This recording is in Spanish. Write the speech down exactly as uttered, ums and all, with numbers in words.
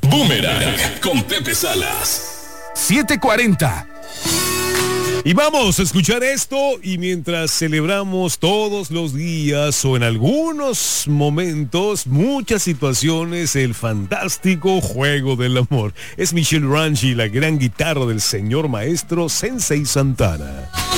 Boomerang con Pepe Salas. siete cuarenta. Y vamos a escuchar esto y mientras celebramos todos los días o en algunos momentos, muchas situaciones, el fantástico juego del amor. Es Michelle Rangi, la gran guitarra del señor maestro Sensei Santana.